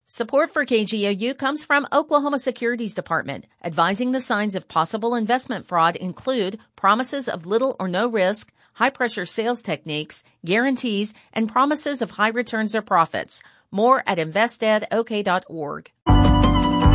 Support for KGOU comes from Oklahoma Securities Department, advising the signs of possible investment fraud include promises of little or no risk, high-pressure sales techniques, guarantees, and promises of high returns or profits. More at investedok.org.